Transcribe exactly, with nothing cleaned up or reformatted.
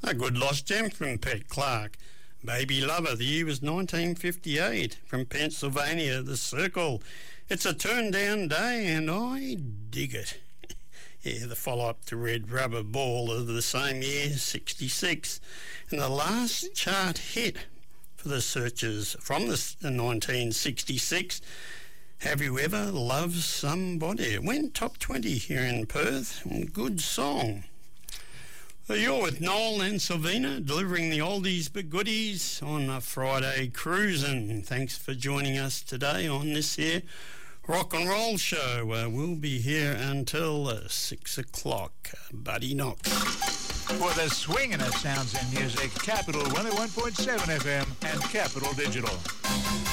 A good lost gem from Pet Clark. Baby Lover, the year was nineteen fifty-eight. From Pennsylvania, The Circle. It's a turn-down day and I dig it. Yeah, the follow-up to Red Rubber Ball of the same year, sixty-six. And the last chart hit for the Searchers from the nineteen sixty-six, Have You Ever Loved Somebody? It went top twenty here in Perth. Good song. Well, you're with Noel and Silvina, delivering the oldies but goodies on a Friday cruising. Thanks for joining us today on this here rock and roll show. Uh, we'll be here until uh, six o'clock. Uh, Buddy Knox. For the swingingest sounds in music, Capital one oh one point seven F M and Capital Digital.